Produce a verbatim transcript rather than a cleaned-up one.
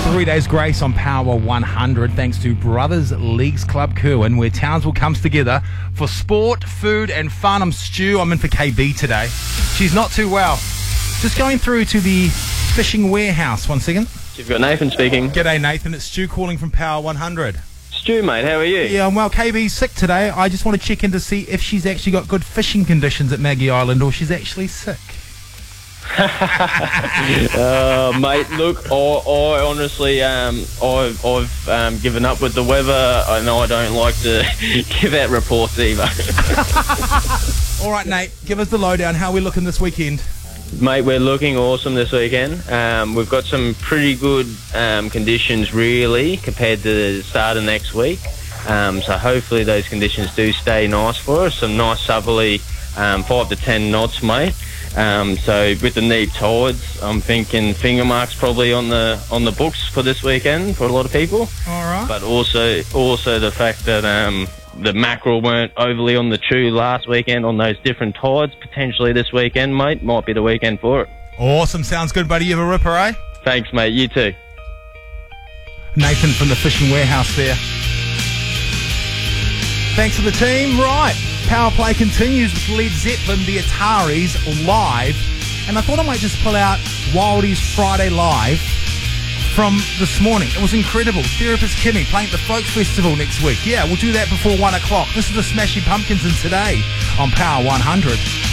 Three days grace on Power one hundred thanks to Brothers Leagues Club Kerwin, where Townsville comes together for sport, food and fun. I'm Stu. I'm in for K B today. She's not too well. Just going through to the fishing warehouse. One second. You've got Nathan speaking. G'day Nathan, it's Stu calling from Power one hundred. Stu, mate, how are you? Yeah, I'm well. K B's sick today. I just want to check in to see if she's actually got good fishing conditions at Maggie Island or she's actually sick. uh, mate, look, I, I honestly, um, I've, I've um, given up with the weather. I know I don't like to give out reports either. All right, Nate, give us the lowdown. How are we looking this weekend? Mate, we're looking awesome this weekend. Um, we've got some pretty good um, conditions, really, compared to the start of next week. Um, so hopefully those conditions do stay nice for us. Some nice southerly um, five to ten knots, mate. Um, so with the neap tides, I'm thinking finger marks probably on the on the books for this weekend for a lot of people. All right. But also also the fact that um, the mackerel weren't overly on the chew last weekend on those different tides. Potentially this weekend, mate, might be the weekend for it. Awesome. Sounds good, buddy. You have a ripper, eh? Thanks, mate. You too. Nathan from the fishing warehouse there. Thanks to the team. Right. Power play continues with Led Zeppelin, the Ataris, live. And I thought I might just pull out Wildy's Friday Live from this morning. It was incredible. Therapist Kimmy playing at the Folks Festival next week. Yeah, we'll do that before one o'clock. This is the Smashing Pumpkins and Today on Power one hundred.